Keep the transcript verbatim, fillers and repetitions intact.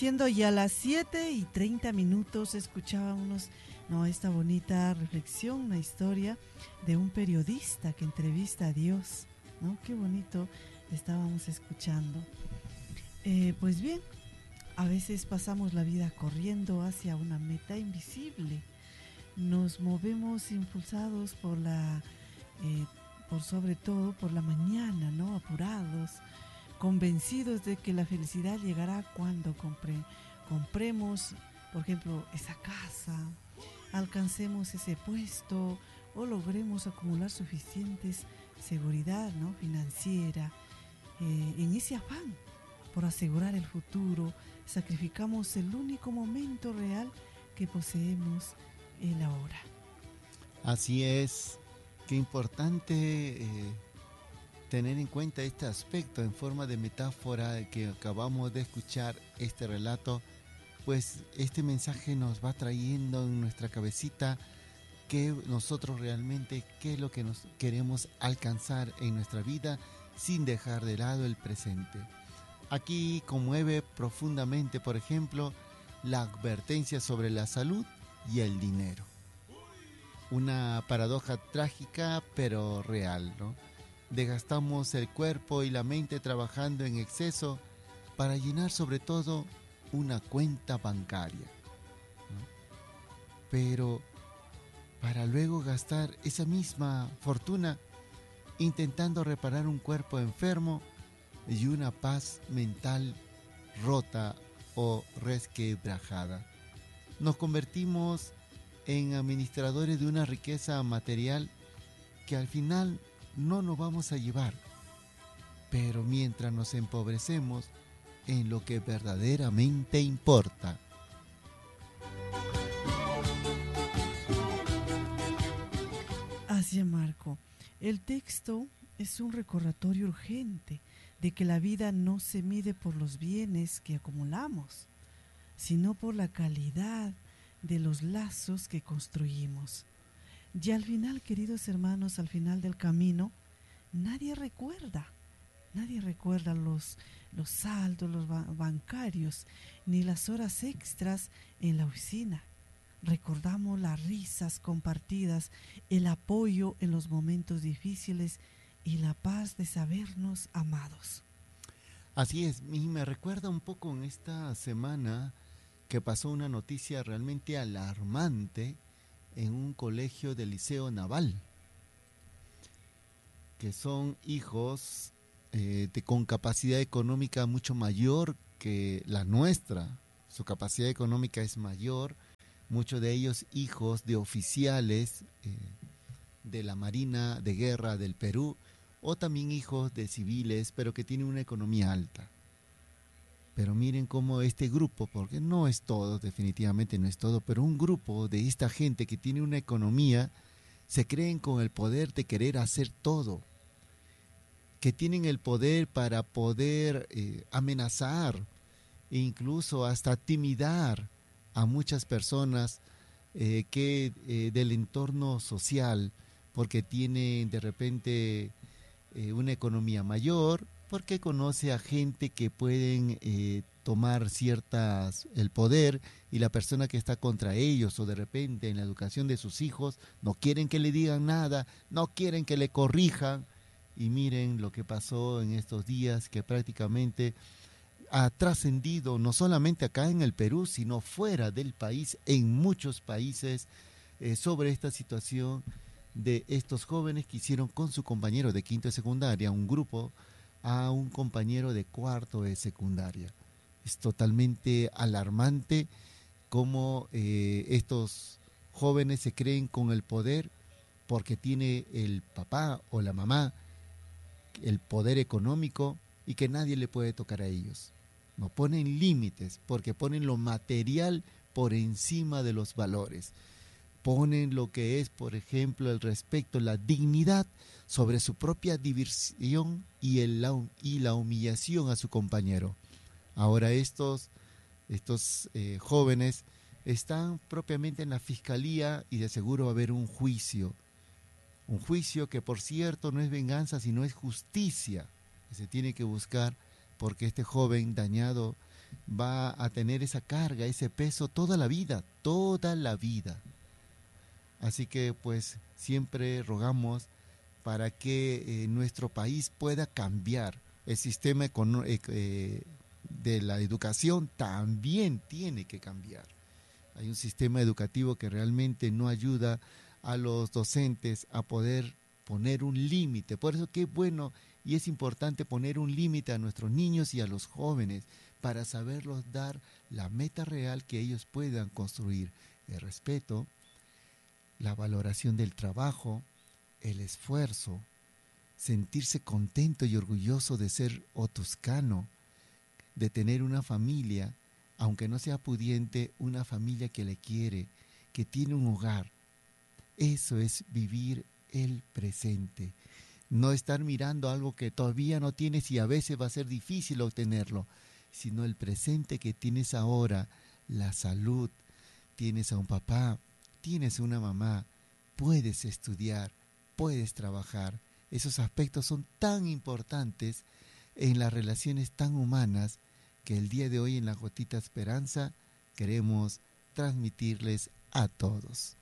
Siendo ya las siete y treinta minutos, escuchábamos, ¿no?, esta bonita reflexión, una historia de un periodista que entrevista a Dios, ¿no? Qué bonito estábamos escuchando. Eh, pues bien, a veces pasamos la vida corriendo hacia una meta invisible. Nos movemos impulsados por la, eh, por sobre todo por la mañana, ¿no? Apurados, convencidos de que la felicidad llegará cuando compre, compremos, por ejemplo, esa casa, alcancemos ese puesto o logremos acumular suficientes seguridad, ¿no?, financiera. Eh, en ese afán por asegurar el futuro, sacrificamos el único momento real que poseemos, el ahora. Así es, qué importante eh, tener en cuenta este aspecto en forma de metáfora que acabamos de escuchar este relato, pues este mensaje nos va trayendo en nuestra cabecita que nosotros realmente, qué es lo que nos queremos alcanzar en nuestra vida sin dejar de lado el presente. Aquí conmueve profundamente, por ejemplo, la advertencia sobre la salud y el dinero. Una paradoja trágica pero real, ¿no? Desgastamos el cuerpo y la mente trabajando en exceso para llenar sobre todo una cuenta bancaria, ¿no? Pero para luego gastar esa misma fortuna intentando reparar un cuerpo enfermo y una paz mental rota o resquebrajada. Nos convertimos en administradores de una riqueza material que al final no nos vamos a llevar, pero mientras nos empobrecemos en lo que verdaderamente importa. Así es, Marco. El texto es un recordatorio urgente de que la vida no se mide por los bienes que acumulamos, sino por la calidad de los lazos que construimos. Y al final, queridos hermanos, al final del camino, nadie recuerda, nadie recuerda los, los saldos, los ba- bancarios, ni las horas extras en la oficina. Recordamos las risas compartidas, el apoyo en los momentos difíciles y la paz de sabernos amados. Así es, y me recuerda un poco en esta semana que pasó una noticia realmente alarmante en un colegio del Liceo Naval, que son hijos eh, de, con capacidad económica mucho mayor que la nuestra. Su capacidad económica es mayor, muchos de ellos hijos de oficiales eh, de la Marina de Guerra del Perú, o también hijos de civiles, pero que tienen una economía alta. Pero miren cómo este grupo, porque no es todo, definitivamente no es todo, pero un grupo de esta gente que tiene una economía, se creen con el poder de querer hacer todo, que tienen el poder para poder eh, amenazar e incluso hasta intimidar a muchas personas eh, que eh, del entorno social, porque tienen de repente eh, una economía mayor, porque conoce a gente que pueden eh, tomar ciertas el poder, y la persona que está contra ellos o de repente en la educación de sus hijos no quieren que le digan nada, no quieren que le corrijan. Y miren lo que pasó en estos días, que prácticamente ha trascendido no solamente acá en el Perú, sino fuera del país, en muchos países, eh, sobre esta situación de estos jóvenes que hicieron con su compañero de quinto de secundaria, un grupo, a un compañero de cuarto de secundaria. Es totalmente alarmante cómo eh, estos jóvenes se creen con el poder porque tiene el papá o la mamá el poder económico y que nadie le puede tocar a ellos. No ponen límites porque ponen lo material por encima de los valores. Ponen lo que es, por ejemplo, el respeto, la dignidad sobre su propia diversión y, el, y la humillación a su compañero. Ahora estos, estos eh, jóvenes están propiamente en la fiscalía y de seguro va a haber un juicio. Un juicio que, por cierto, no es venganza, sino es justicia que se tiene que buscar, porque este joven dañado va a tener esa carga, ese peso toda la vida, toda la vida. Así que pues siempre rogamos para que eh, nuestro país pueda cambiar. El sistema econo- eh, eh, de la educación también tiene que cambiar. Hay un sistema educativo que realmente no ayuda a los docentes a poder poner un límite. Por eso qué bueno y es importante poner un límite a nuestros niños y a los jóvenes para saberlos dar la meta real que ellos puedan construir. El respeto, la valoración del trabajo, el esfuerzo, sentirse contento y orgulloso de ser otoscano, de tener una familia, aunque no sea pudiente, una familia que le quiere, que tiene un hogar. Eso es vivir el presente. No estar mirando algo que todavía no tienes y a veces va a ser difícil obtenerlo, sino el presente que tienes ahora, la salud. Tienes a un papá, tienes una mamá, puedes estudiar, puedes trabajar. Esos aspectos son tan importantes en las relaciones tan humanas que el día de hoy en la Gotita Esperanza queremos transmitirles a todos.